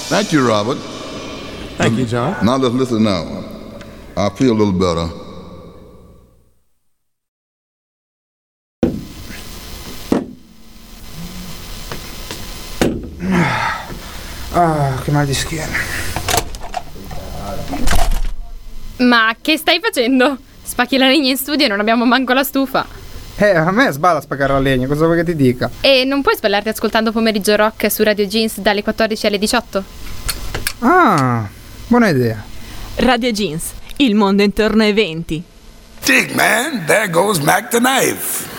Thank you, Robert. Thank you, John. Now let's listen now. I feel a little better. Che mal di schiena. Ma che stai facendo? Spacchi la legna in studio e non abbiamo manco la stufa. A me sballa spaccare la legna, cosa vuoi che ti dica? E non puoi sballarti ascoltando Pomeriggio Rock su Radio Jeans dalle 14 alle 18? Ah, buona idea. Radio Jeans, il mondo intorno ai 20. Dig, man, there goes Mac the knife.